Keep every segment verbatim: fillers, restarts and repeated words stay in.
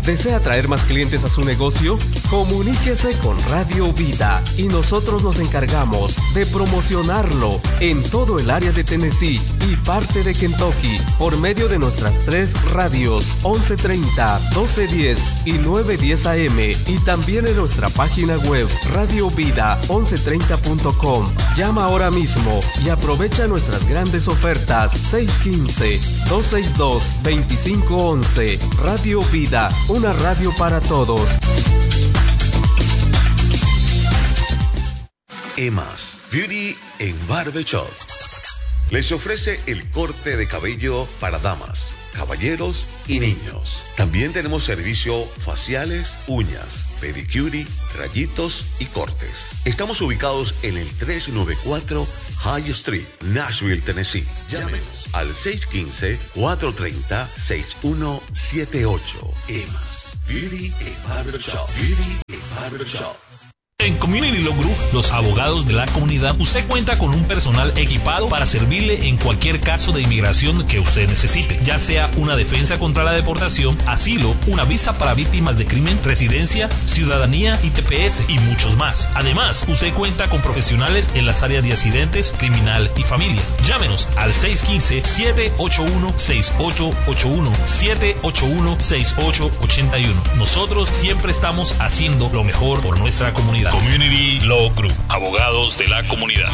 ¿Desea traer más clientes a su negocio? Comuníquese con Radio Vida y nosotros nos encargamos de promocionarlo en todo el área de Tennessee y parte de Kentucky por medio de nuestras tres radios once treinta, doce diez y nueve diez A M y también en nuestra página web radio vida once treinta punto com. Llama ahora mismo y aprovecha nuestras grandes ofertas seis uno cinco, dos seis dos, dos cinco once. Radio Vida, una radio para todos. Emas Beauty en Barbershop les ofrece el corte de cabello para damas, caballeros y niños. También tenemos servicio faciales, uñas, pedicure, rayitos y cortes. Estamos ubicados en el trescientos noventa y cuatro High Street, Nashville, Tennessee. Llámenos al seis uno cinco, cuatro tres cero, seis uno siete ocho. Emas Beauty en Barbershop. Beauty en Barbershop. En Community Law Group, los abogados de la comunidad, usted cuenta con un personal equipado para servirle en cualquier caso de inmigración que usted necesite, ya sea una defensa contra la deportación, asilo, una visa para víctimas de crimen, residencia, ciudadanía y T P S y muchos más. Además, usted cuenta con profesionales en las áreas de accidentes, criminal y familia. Llámenos al seis uno cinco, siete ocho uno, seis ocho ocho uno, siete ocho uno, seis ocho ocho uno. Nosotros siempre estamos haciendo lo mejor por nuestra comunidad. Community Law Group, abogados de la comunidad.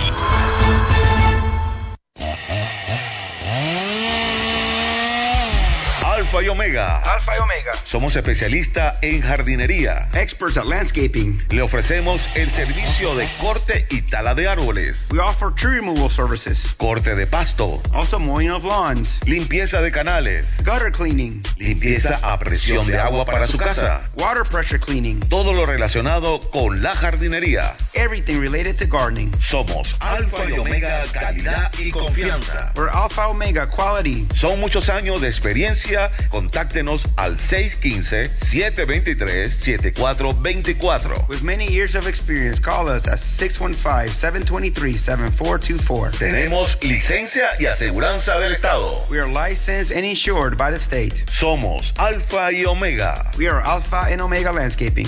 Alfa y Omega. Alfa y Omega. Somos especialistas en jardinería. Experts at landscaping. Le ofrecemos el servicio de corte y tala de árboles. We offer tree removal services. Corte de pasto. Also mowing of lawns. Limpieza de canales. Gutter cleaning. Limpieza a presión de agua para su casa. Water pressure cleaning. Todo lo relacionado con la jardinería. Everything related to gardening. Somos Alfa y Omega, calidad y confianza. We're Alpha Omega quality. Son muchos años de experiencia. Contáctenos al seis uno cinco, siete dos tres, siete cuatro dos cuatro. With many years of experience, call us at six one five, seven two three, seven four two four. Tenemos licencia y aseguranza del Estado. We are licensed and insured by the state. Somos Alfa y Omega. We are Alpha and Omega Landscaping.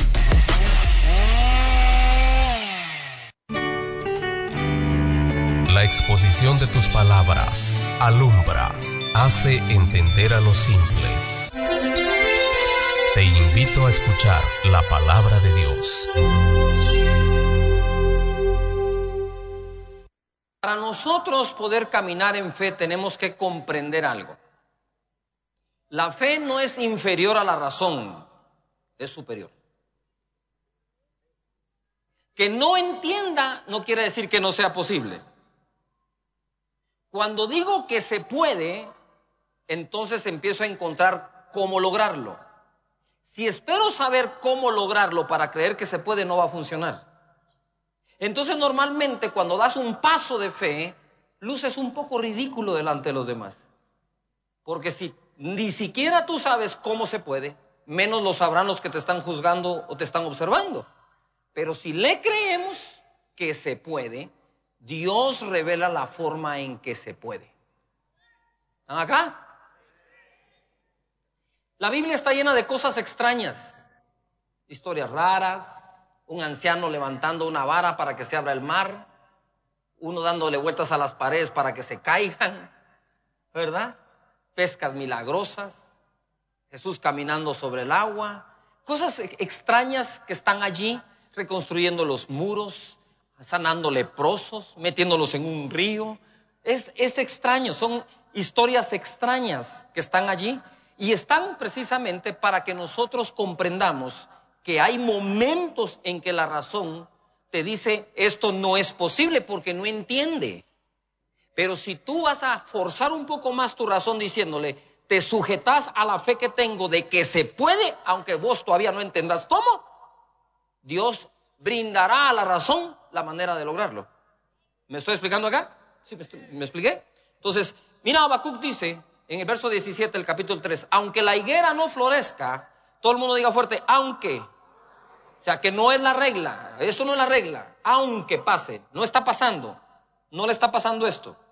La exposición de tus palabras alumbra, hace entender a los simples. Te invito a escuchar la palabra de Dios. Para nosotros poder caminar en fe tenemos que comprender algo. La fe no es inferior a la razón, es superior. Que no entienda no quiere decir que no sea posible. Cuando digo que se puede, entonces empiezo a encontrar cómo lograrlo. Si espero saber cómo lograrlo para creer que se puede, no va a funcionar. Entonces normalmente cuando das un paso de fe, luces un poco ridículo delante de los demás. Porque si ni siquiera tú sabes cómo se puede, menos lo sabrán los que te están juzgando o te están observando. Pero si le creemos que se puede, Dios revela la forma en que se puede. ¿Están acá? La Biblia está llena de cosas extrañas, historias raras, un anciano levantando una vara para que se abra el mar, uno dándole vueltas a las paredes para que se caigan, ¿verdad? Pescas milagrosas, Jesús caminando sobre el agua, cosas extrañas que están allí, reconstruyendo los muros, sanando leprosos, metiéndolos en un río. Es, es extraño, son historias extrañas que están allí y están precisamente para que nosotros comprendamos que hay momentos en que la razón te dice esto no es posible porque no entiende. Pero si tú vas a forzar un poco más tu razón diciéndole, te sujetas a la fe que tengo de que se puede, aunque vos todavía no entendas cómo, Dios brindará a la razón la manera de lograrlo. ¿Me estoy explicando acá? ¿Sí me, estoy, me expliqué? Entonces, mira, Habacuc dice en el verso diecisiete del capítulo tres, aunque la higuera no florezca, todo el mundo diga fuerte, aunque. O sea, que no es la regla, esto no es la regla, aunque pase, no está pasando, no le está pasando esto.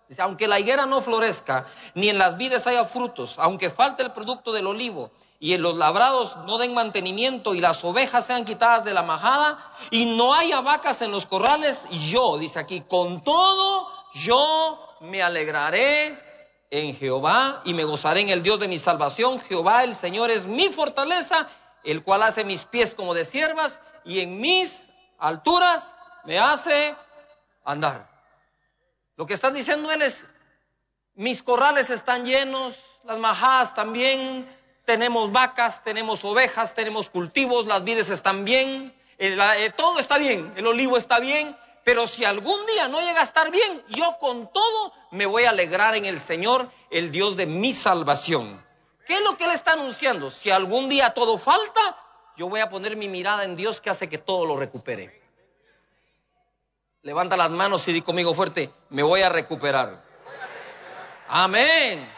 Dice, aunque la higuera no florezca, ni en las vides haya frutos, aunque falte el producto del olivo, y en los labrados no den mantenimiento, y las ovejas sean quitadas de la majada, y no haya vacas en los corrales, yo, dice aquí, con todo yo me alegraré en Jehová, y me gozaré en el Dios de mi salvación. Jehová el Señor es mi fortaleza, el cual hace mis pies como de ciervas, y en mis alturas me hace andar. Lo que está diciendo él es, mis corrales están llenos, las majadas también, tenemos vacas, tenemos ovejas, tenemos cultivos, las vides están bien, el, eh, todo está bien, el olivo está bien, pero si algún día no llega a estar bien, yo con todo me voy a alegrar en el Señor, el Dios de mi salvación. ¿Qué es lo que él está anunciando? Si algún día todo falta, yo voy a poner mi mirada en Dios que hace que todo lo recupere. Levanta las manos y di conmigo fuerte, me voy a recuperar. Amén.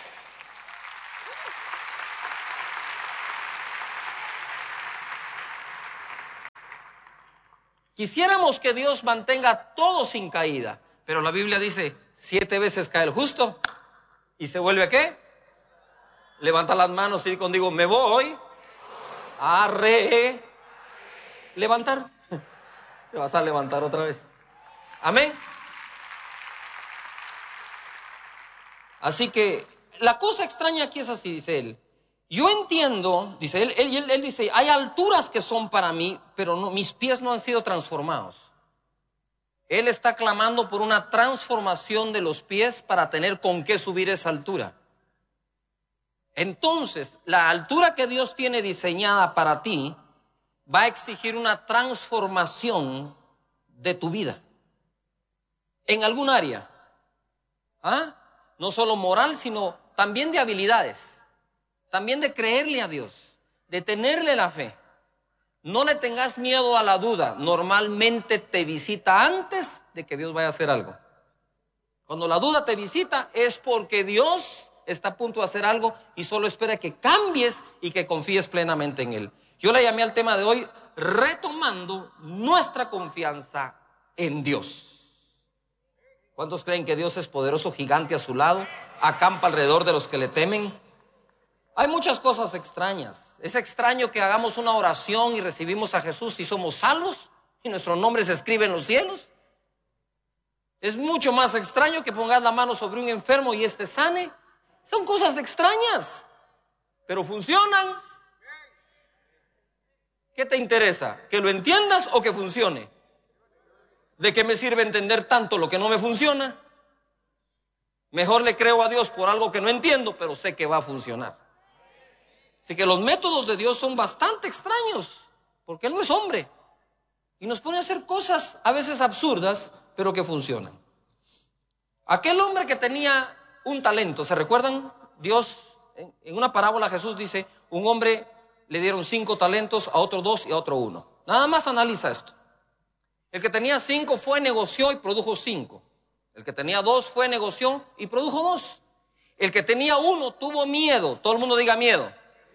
Quisiéramos que Dios mantenga todo sin caída, pero la Biblia dice, siete veces cae el justo y se vuelve ¿a qué? Levanta las manos y di conmigo, me voy a re levantar. Te vas a levantar otra vez. Amén. Así que la cosa extraña aquí es así, dice él. Yo entiendo, dice él, él, él, él dice, hay alturas que son para mí, pero no, mis pies no han sido transformados. Él está clamando por una transformación de los pies para tener con qué subir esa altura. Entonces, la altura que Dios tiene diseñada para ti va a exigir una transformación de tu vida. En algún área. ¿Ah? No solo moral, sino también de habilidades. También de creerle a Dios, de tenerle la fe. No le tengas miedo a la duda. Normalmente te visita antes de que Dios vaya a hacer algo. Cuando la duda te visita es porque Dios está a punto de hacer algo y solo espera que cambies y que confíes plenamente en Él. Yo le llamé al tema de hoy, retomando nuestra confianza en Dios. ¿Cuántos creen que Dios es poderoso, gigante a su lado? Acampa alrededor de los que le temen. Hay muchas cosas extrañas. Es extraño que hagamos una oración y recibimos a Jesús y somos salvos y nuestro nombre se escribe en los cielos. Es mucho más extraño que pongas la mano sobre un enfermo y éste sane. Son cosas extrañas, pero funcionan. ¿Qué te interesa? ¿Que lo entiendas o que funcione? ¿De qué me sirve entender tanto lo que no me funciona? Mejor le creo a Dios por algo que no entiendo, pero sé que va a funcionar. Así que los métodos de Dios son bastante extraños, porque Él no es hombre. Y nos pone a hacer cosas a veces absurdas, pero que funcionan. Aquel hombre que tenía un talento, ¿se recuerdan? Dios, en una parábola Jesús dice, un hombre le dieron cinco talentos, a otro dos y a otro uno. Nada más analiza esto. El que tenía cinco fue, negoció y produjo cinco. El que tenía dos fue, negoció y produjo dos. El que tenía uno tuvo miedo. Todo el mundo diga miedo.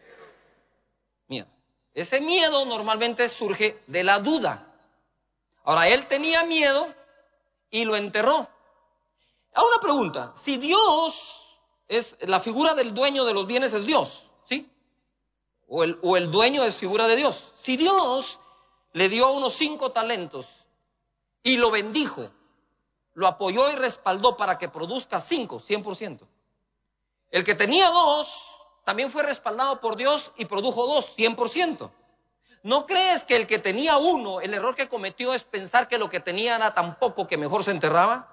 Miedo. Ese miedo normalmente surge de la duda. Ahora, él tenía miedo y lo enterró. Ahora una pregunta, si Dios es la figura del dueño de los bienes, es Dios, ¿sí? O el, o el dueño es figura de Dios. Si Dios le dio a unos cinco talentos y lo bendijo, lo apoyó y respaldó para que produzca cinco, cien por ciento. El que tenía dos también fue respaldado por Dios y produjo dos, cien por ciento. ¿No crees que el que tenía uno, el error que cometió es pensar que lo que tenía era tan poco que mejor se enterraba?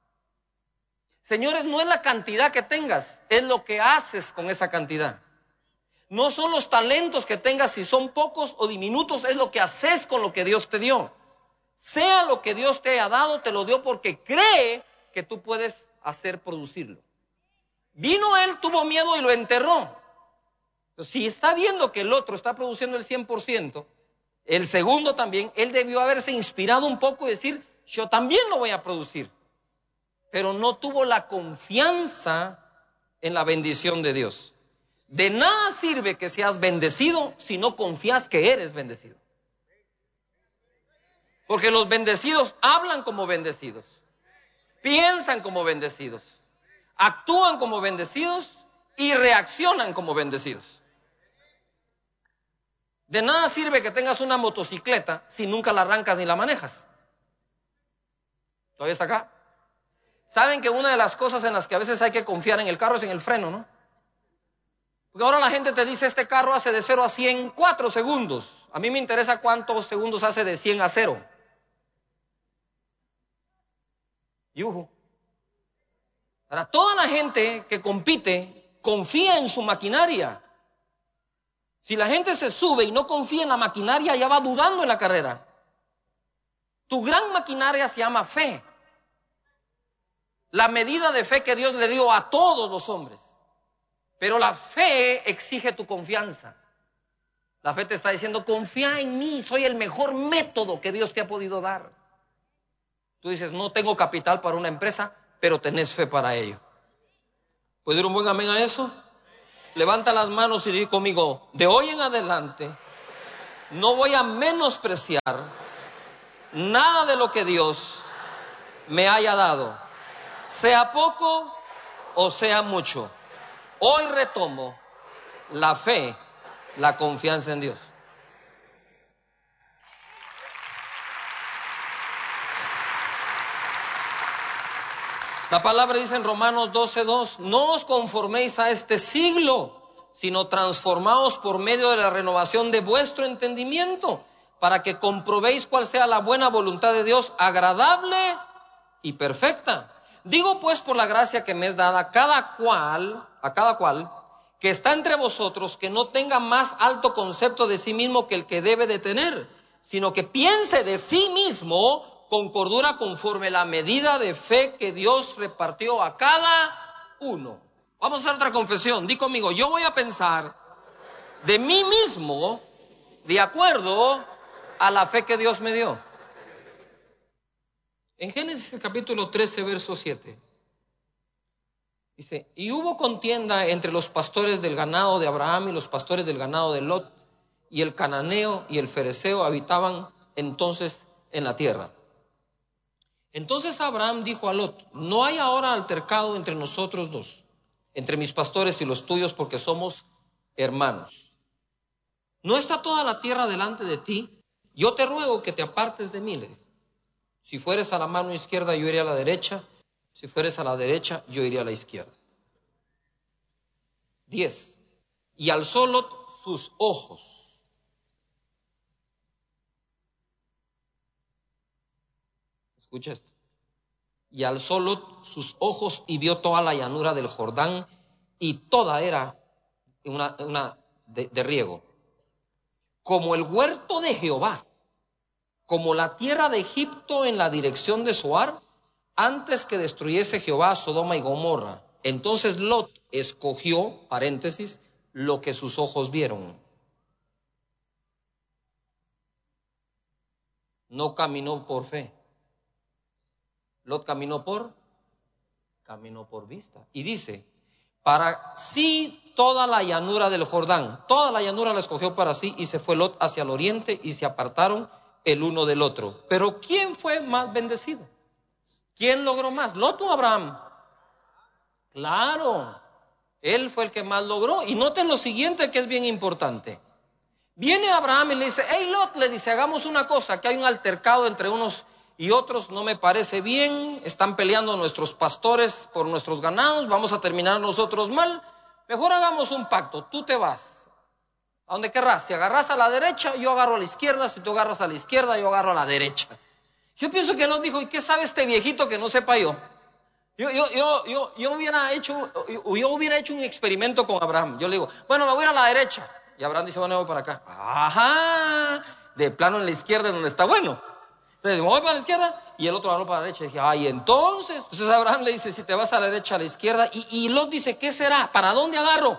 Señores, no es la cantidad que tengas, es lo que haces con esa cantidad. No son los talentos que tengas, si son pocos o diminutos, es lo que haces con lo que Dios te dio. Sea lo que Dios te haya dado, te lo dio porque cree que tú puedes hacer producirlo. Vino él, tuvo miedo y lo enterró. Si está viendo que el otro está produciendo el cien por ciento, el segundo también, él debió haberse inspirado un poco y decir, yo también lo voy a producir. Pero no tuvo la confianza en la bendición de Dios. De nada sirve que seas bendecido si no confías que eres bendecido. Porque los bendecidos hablan como bendecidos. piensan como bendecidos, actúan como bendecidos y reaccionan como bendecidos. De nada sirve que tengas una motocicleta si nunca la arrancas ni la manejas. ¿Todavía está acá? Saben que una de las cosas en las que a veces hay que confiar en el carro es en el freno, ¿no? Porque ahora la gente te dice, este carro hace de cero a cien en cuatro segundos. A mí me interesa cuántos segundos hace de cien a cero. Yuhu. Ahora, toda la gente que compite confía en su maquinaria. Si la gente se sube y no confía en la maquinaria, ya va dudando en la carrera. Tu gran maquinaria se llama fe. La medida de fe que Dios le dio a todos los hombres. Pero la fe exige tu confianza. La fe te está diciendo, confía en mí, soy el mejor método que Dios te ha podido dar. Tú dices, no tengo capital para una empresa, pero tenés fe para ello. ¿Puedo dar un buen amén a eso? Levanta las manos y di conmigo, de hoy en adelante no voy a menospreciar nada de lo que Dios me haya dado, sea poco o sea mucho. Hoy retomo la fe, la confianza en Dios. La palabra dice en Romanos doce dos, no os conforméis a este siglo, sino transformaos por medio de la renovación de vuestro entendimiento, para que comprobéis cuál sea la buena voluntad de Dios, agradable y perfecta. Digo pues por la gracia que me es dada, cada cual, a cada cual, que está entre vosotros, que no tenga más alto concepto de sí mismo que el que debe de tener, sino que piense de sí mismo con cordura conforme la medida de fe que Dios repartió a cada uno. Vamos a hacer otra confesión. Di conmigo, yo voy a pensar de mí mismo de acuerdo a la fe que Dios me dio. En Génesis capítulo trece, verso siete, dice, y hubo contienda entre los pastores del ganado de Abraham y los pastores del ganado de Lot, y el cananeo y el fereceo habitaban entonces en la tierra. Entonces Abraham dijo a Lot, no hay ahora altercado entre nosotros dos, entre mis pastores y los tuyos, porque somos hermanos. ¿No está toda la tierra delante de ti? Yo te ruego que te apartes de mí, le dijo. Si fueres a la mano izquierda, yo iré a la derecha. Si fueres a la derecha, yo iré a la izquierda. diez. Y alzó Lot sus ojos. Escucha esto. Y alzó Lot sus ojos y vio toda la llanura del Jordán, y toda era una, una de, de riego, como el huerto de Jehová, como la tierra de Egipto en la dirección de Zoar, antes que destruyese Jehová a Sodoma y Gomorra. Entonces Lot escogió, paréntesis, lo que sus ojos vieron. No caminó por fe. Lot caminó por, caminó por vista. Y dice, para sí toda la llanura del Jordán, toda la llanura la escogió para sí, y se fue Lot hacia el oriente y se apartaron el uno del otro. Pero ¿quién fue más bendecido? ¿Quién logró más? ¿Lot o Abraham? Claro, él fue el que más logró. Y noten lo siguiente, que es bien importante. Viene Abraham y le dice, hey Lot, le dice, hagamos una cosa, que hay un altercado entre unos y otros, no me parece bien, están peleando nuestros pastores por nuestros ganados, vamos a terminar nosotros mal, mejor hagamos un pacto, tú te vas a donde querrás, si agarras a la derecha, yo agarro a la izquierda, si tú agarras a la izquierda, yo agarro a la derecha. Yo pienso que Lot dijo, ¿y qué sabe este viejito que no sepa yo? Yo, yo, yo, yo, yo, hubiera hecho, yo, yo hubiera hecho un experimento con Abraham. Yo le digo, bueno, me voy a ir a la derecha. Y Abraham dice, bueno, me voy para acá. Ajá, de plano en la izquierda donde está bueno. Entonces, me voy para la izquierda y el otro agarró para la derecha. Y dije, ay, entonces. Entonces Abraham le dice, si te vas a la derecha, a la izquierda. Y, y Lot dice, ¿qué será? ¿Para dónde agarro?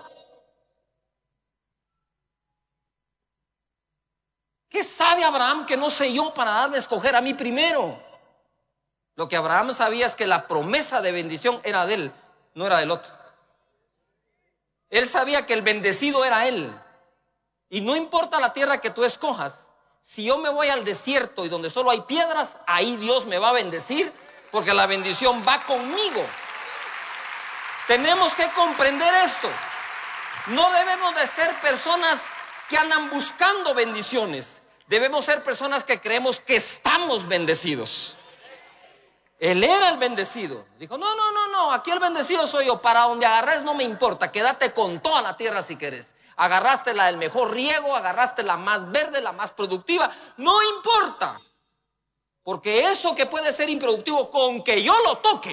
¿Qué sabe Abraham que no sé yo para darme a escoger a mí primero? Lo que Abraham sabía es que la promesa de bendición era de él, no era de Lot. Él sabía que el bendecido era él. Y no importa la tierra que tú escojas, si yo me voy al desierto y donde solo hay piedras, ahí Dios me va a bendecir porque la bendición va conmigo. Tenemos que comprender esto. No debemos de ser personas que andan buscando bendiciones. Debemos ser personas que creemos que estamos bendecidos. Él era el bendecido. Dijo, no, no, no, no, aquí el bendecido soy yo. Para donde agarres no me importa, quédate con toda la tierra si querés. Agarraste la del mejor riego, agarraste la más verde, la más productiva. No importa. Porque eso que puede ser improductivo, con que yo lo toque,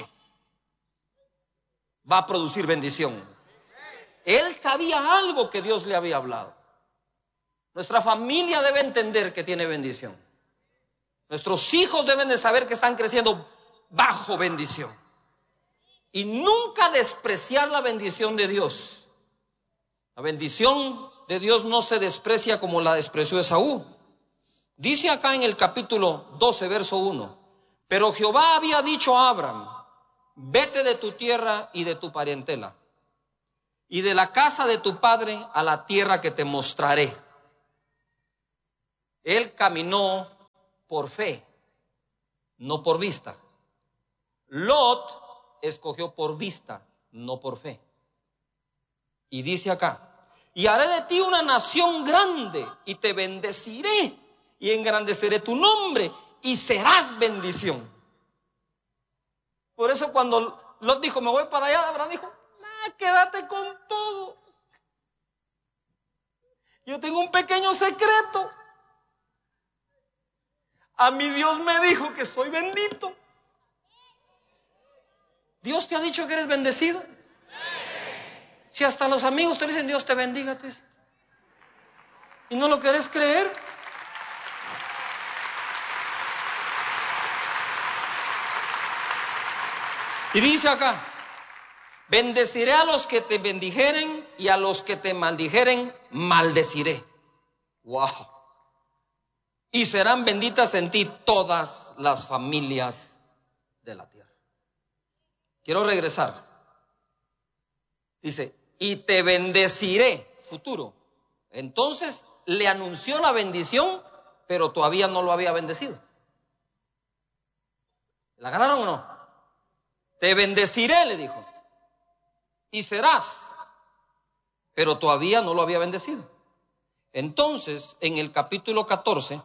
va a producir bendición. Él sabía algo que Dios le había hablado. Nuestra familia debe entender que tiene bendición. Nuestros hijos deben de saber que están creciendo bajo bendición. Y nunca despreciar la bendición de Dios. La bendición de Dios no se desprecia como la despreció Esaú. Dice acá en el capítulo doce, verso uno. Pero Jehová había dicho a Abraham, vete de tu tierra y de tu parentela, y de la casa de tu padre a la tierra que te mostraré. Él caminó por fe, no por vista. Lot escogió por vista, no por fe. Y dice acá, y haré de ti una nación grande, y te bendeciré, y engrandeceré tu nombre, y serás bendición. Por eso cuando Lot dijo, me voy para allá, Abraham dijo, nah, quédate con todo. Yo tengo un pequeño secreto. A mi Dios me dijo que estoy bendito. ¿Dios te ha dicho que eres bendecido? Si hasta los amigos te dicen Dios te bendiga, te dicen, y no lo querés creer. Y dice acá, bendeciré a los que te bendijeren y a los que te maldijeren maldeciré. Wow. Y serán benditas en ti todas las familias de la tierra. Quiero regresar. Dice, y te bendeciré, futuro. Entonces le anunció la bendición, pero todavía no lo había bendecido. ¿La ganaron o no? Te bendeciré, le dijo, y serás, pero todavía no lo había bendecido. Entonces, en el capítulo catorce,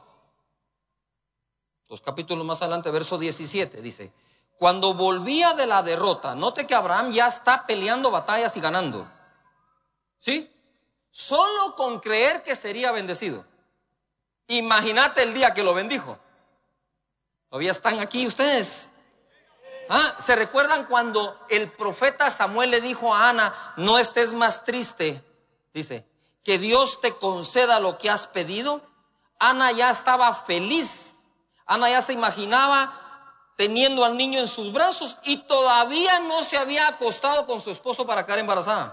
dos capítulos más adelante, verso diecisiete, dice, cuando volvía de la derrota, note que Abraham ya está peleando batallas y ganando, ¿sí? Solo con creer que sería bendecido. Imagínate el día que lo bendijo. Todavía están aquí ustedes. Ah, ¿se recuerdan cuando el profeta Samuel le dijo a Ana, no estés más triste? Dice, que Dios te conceda lo que has pedido. Ana ya estaba feliz. Ana ya se imaginaba teniendo al niño en sus brazos y todavía no se había acostado con su esposo para quedar embarazada.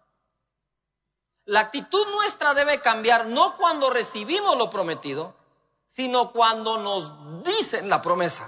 La actitud nuestra debe cambiar no cuando recibimos lo prometido, sino cuando nos dicen la promesa.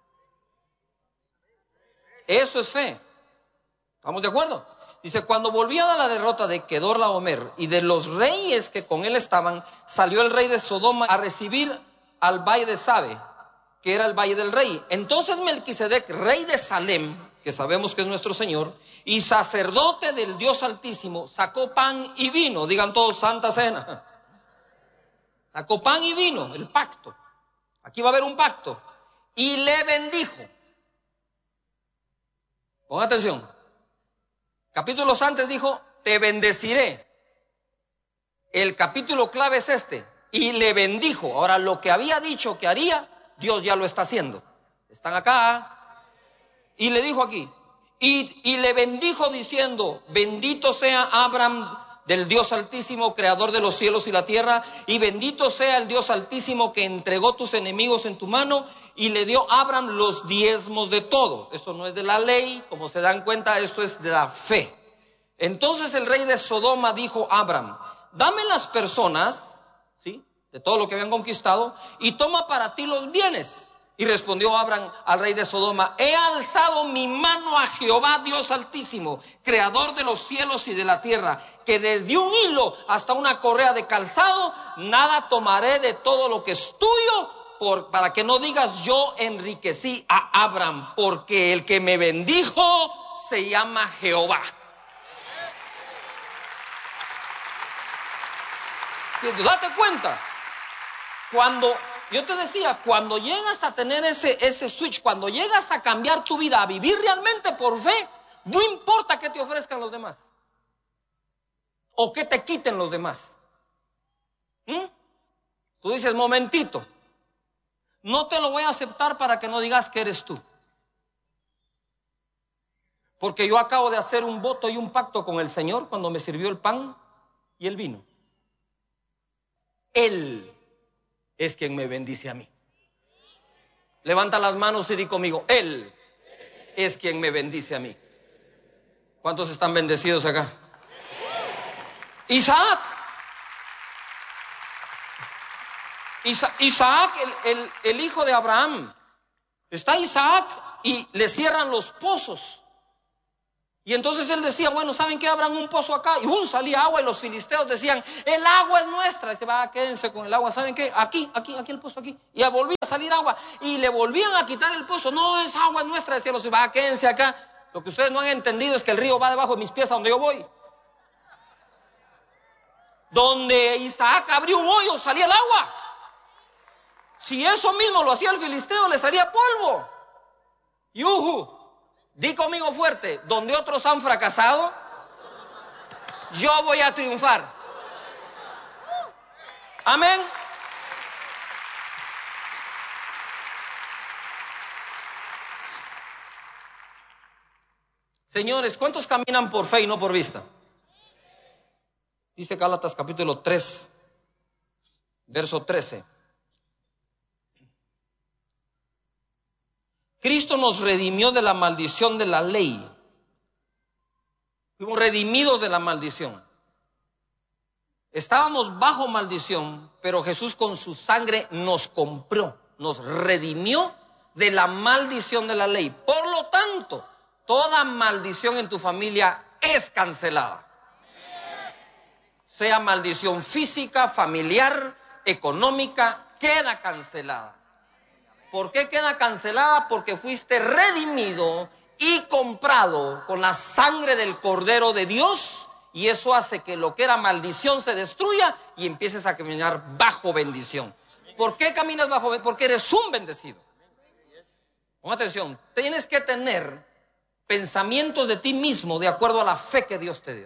Eso es fe. ¿Estamos de acuerdo? Dice, cuando volvía de la derrota de Kedorlaomer y de los reyes que con él estaban, salió el rey de Sodoma a recibir al valle de Sabe, que era el valle del rey. Entonces Melquisedec, rey de Salem, que sabemos que es nuestro Señor, y sacerdote del Dios Altísimo, sacó pan y vino. Digan todos, Santa Cena. Sacó pan y vino, el pacto. Aquí va a haber un pacto. Y le bendijo. Pongan atención. Capítulos antes dijo, te bendeciré. El capítulo clave es este. Y le bendijo. Ahora, lo que había dicho que haría, Dios ya lo está haciendo. Están acá. Y le dijo aquí. Y, y le bendijo diciendo, bendito sea Abraham del Dios Altísimo, creador de los cielos y la tierra, y bendito sea el Dios Altísimo que entregó tus enemigos en tu mano, y le dio a Abraham los diezmos de todo. Esto no es de la ley, como se dan cuenta, esto es de la fe. Entonces el rey de Sodoma dijo a Abraham, dame las personas, ¿sí?, de todo lo que habían conquistado, y toma para ti los bienes. Y respondió Abraham al rey de Sodoma, he alzado mi mano a Jehová Dios Altísimo, creador de los cielos y de la tierra, que desde un hilo hasta una correa de calzado, nada tomaré de todo lo que es tuyo, por, para que no digas yo enriquecí a Abraham, porque el que me bendijo se llama Jehová. Date cuenta, cuando yo te decía, cuando llegas a tener ese, ese switch, cuando llegas a cambiar tu vida, a vivir realmente por fe, no importa qué te ofrezcan los demás o qué te quiten los demás. ¿Mm? Tú dices, momentito, no te lo voy a aceptar para que no digas que eres tú. Porque yo acabo de hacer un voto y un pacto con el Señor cuando me sirvió el pan y el vino. Él es quien me bendice a mí. Levanta las manos y di conmigo, Él es quien me bendice a mí. ¿Cuántos están bendecidos acá? Isaac. Isa- Isaac, el, el, el hijo de Abraham. Está Isaac y le cierran los pozos. Y entonces él decía, bueno, ¿saben qué? Abran un pozo acá. Y un salía agua y los filisteos decían, el agua es nuestra. Y se va, quédense con el agua. ¿Saben qué? Aquí, aquí, aquí el pozo, aquí. Y volvía a salir agua. Y le volvían a quitar el pozo. No, es agua es nuestra. Decían los, va, quédense acá. Lo que ustedes no han entendido es que el río va debajo de mis pies a donde yo voy. Donde Isaac abrió un hoyo, salía el agua. Si eso mismo lo hacía el filisteo, le salía polvo. Yuhu. Di conmigo fuerte, donde otros han fracasado, yo voy a triunfar. Amén. Señores, ¿cuántos caminan por fe y no por vista? Dice Gálatas capítulo tres, verso trece. Cristo nos redimió de la maldición de la ley. Fuimos redimidos de la maldición. Estábamos bajo maldición, pero Jesús con su sangre nos compró, nos redimió de la maldición de la ley. Por lo tanto, toda maldición en tu familia es cancelada. Sea maldición física, familiar, económica, queda cancelada. ¿Por qué queda cancelada? Porque fuiste redimido y comprado con la sangre del Cordero de Dios, y eso hace que lo que era maldición se destruya y empieces a caminar bajo bendición. ¿Por qué caminas bajo bendición? Porque eres un bendecido. Pon atención, tienes que tener pensamientos de ti mismo de acuerdo a la fe que Dios te dio.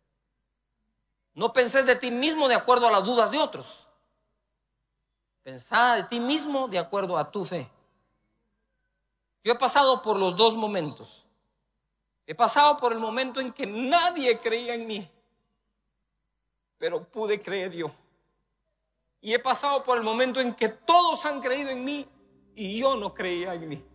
No penses de ti mismo de acuerdo a las dudas de otros. Pensá de ti mismo de acuerdo a tu fe. Yo he pasado por los dos momentos. He pasado por el momento en que nadie creía en mí, pero pude creer yo. Y he pasado por el momento en que todos han creído en mí y yo no creía en mí.